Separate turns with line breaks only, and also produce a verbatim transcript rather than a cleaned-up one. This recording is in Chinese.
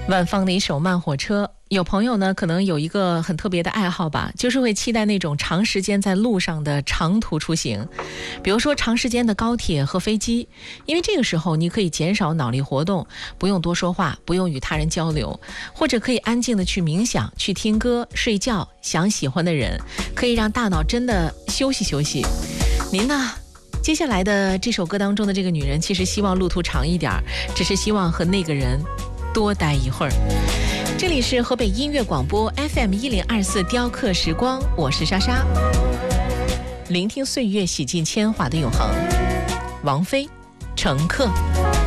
万芳的一首《慢火车》，有朋友呢可能有一个很特别的爱好吧，就是会期待那种长时间在路上的长途出行，比如说长时间的高铁和飞机，因为这个时候你可以减少脑力活动，不用多说话，不用与他人交流，或者可以安静的去冥想，去听歌，睡觉，想喜欢的人，可以让大脑真的休息休息。您呢？接下来的这首歌当中的这个女人其实希望路途长一点，只是希望和那个人多待一会儿。这里是河北音乐广播 F M 一零二四雕刻时光，我是莎莎，聆听岁月洗尽铅华的永恒。王菲，乘客。